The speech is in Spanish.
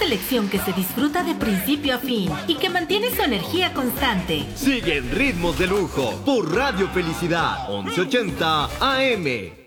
selección que se disfruta de principio a fin y que mantiene su energía constante. Sigue en Ritmos de Lujo por Radio Felicidad 1180 AM.